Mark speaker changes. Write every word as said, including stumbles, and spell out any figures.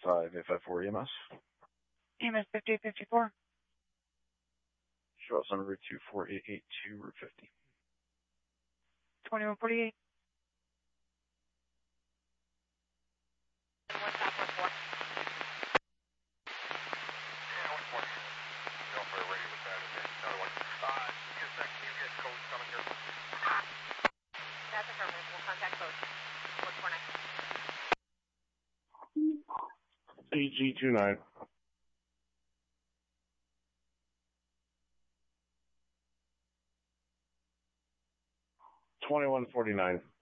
Speaker 1: five eight five four E M S.
Speaker 2: E M S fifty-eight fifty-four.
Speaker 1: Show us on Route two four eight eight two, Route fifty.
Speaker 2: twenty-one forty-eight.
Speaker 3: That's affirmative. We'll contact both. one four nine.
Speaker 1: A G two nine. twenty-one forty-nine.